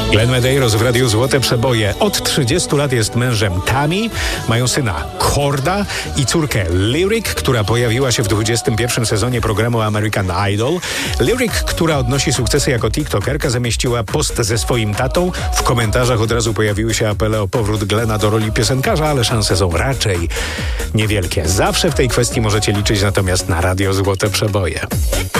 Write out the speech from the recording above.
Glenn Medeiros w Radiu Złote Przeboje. Od 30 lat jest mężem Tami, mają syna Korda i córkę Lyric, która pojawiła się w 21. sezonie programu American Idol. Lyric, która odnosi sukcesy jako tiktokerka, zamieściła post ze swoim tatą. W komentarzach od razu pojawiły się apele o powrót Glena do roli piosenkarza, ale szanse są raczej niewielkie. Zawsze w tej kwestii możecie liczyć natomiast na Radio Złote Przeboje.